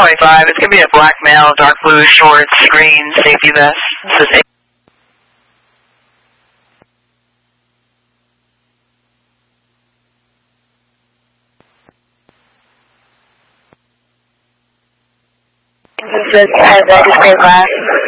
25. It's going to be a black male, dark blue shorts, green safety vest. This is This is 25.